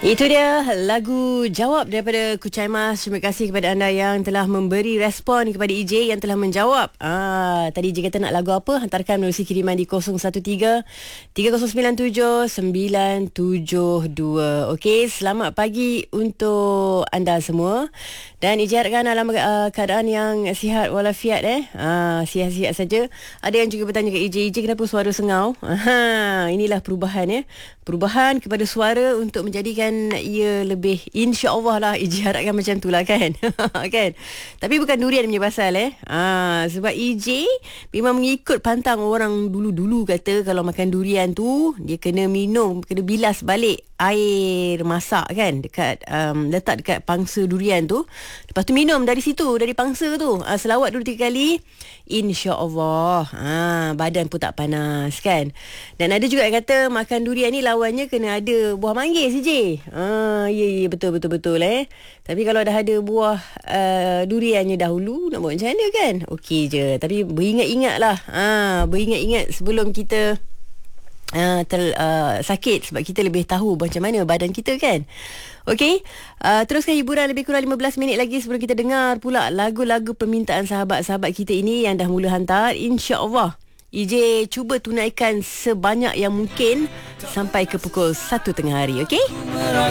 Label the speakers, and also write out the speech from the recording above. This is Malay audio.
Speaker 1: Itu dia lagu Jawab daripada Kucai Mas. Terima kasih kepada anda yang telah memberi respon kepada EJ yang telah menjawab. Tadi EJ kata nak lagu apa? Hantarkan melalui kiriman di 013-3097-972. Okey, selamat pagi untuk anda semua. Dan EJ harapkan dalam keadaan yang sihat walafiat. Sihat-sihat saja. Ada yang juga bertanya ke EJ kenapa suara sengau? Inilah perubahan ya. Perubahan kepada suara untuk menjadikan ia lebih, insya-Allah lah, EJ harapkan macam tu lah kan. Kan? Tapi bukan durian punya pasal sebab EJ memang mengikut pantang orang dulu-dulu kata kalau makan durian tu dia kena minum, kena bilas balik air masak kan dekat letak dekat pangsa durian tu. Lepas tu minum dari situ, dari pangsa tu. Selawat dulu 3 kali, insya-Allah badan pun tak panas kan. Dan ada juga yang kata makan durian ni lawannya kena ada buah manggis CJ. Ya betul. Tapi kalau dah ada buah duriannya dahulu nak buat macam mana kan? Okey je. Tapi beringat-ingatlah. Beringat-ingat sebelum kita sakit, sebab kita lebih tahu macam mana badan kita kan. Okey, teruskan hiburan lebih kurang 15 minit lagi sebelum kita dengar pula lagu-lagu permintaan sahabat-sahabat kita ini yang dah mula hantar. InsyaAllah EJ cuba tunaikan sebanyak yang mungkin sampai ke pukul 1 tengah hari. Okey?